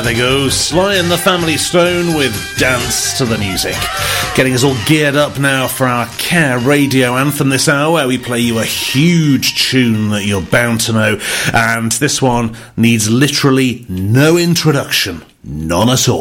There goes Sly and the Family Stone with Dance to the Music. Getting us all geared up now for our Care Radio Anthem this hour, where we play you a huge tune that you're bound to know. And this one needs literally no introduction. None at all.